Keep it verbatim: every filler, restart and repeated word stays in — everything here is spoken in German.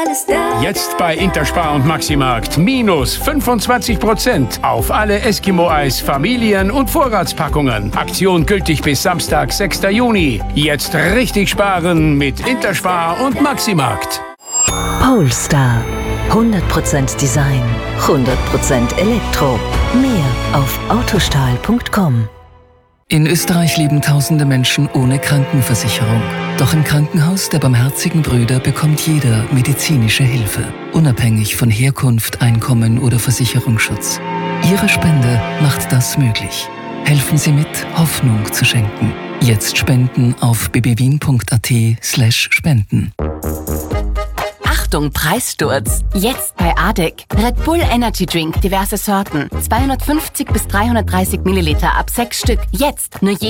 Jetzt bei Interspar und Maximarkt minus fünfundzwanzig Prozent auf alle Eskimo-Eis, Familien- und Vorratspackungen. Aktion gültig bis Samstag, sechster Juni. Jetzt richtig sparen mit Interspar und Maximarkt. Polestar. hundert Prozent Design, hundert Prozent Elektro. Mehr auf autostahl punkt com. In Österreich leben tausende Menschen ohne Krankenversicherung. Doch im Krankenhaus der Barmherzigen Brüder bekommt jeder medizinische Hilfe, unabhängig von Herkunft, Einkommen oder Versicherungsschutz. Ihre Spende macht das möglich. Helfen Sie mit, Hoffnung zu schenken. Jetzt spenden auf b b wien punkt a t slash spenden. Achtung, Preissturz! Jetzt bei Adek. Red Bull Energy Drink, diverse Sorten. zweihundertfünfzig bis dreihundertdreißig Milliliter ab sechs Stück. Jetzt nur je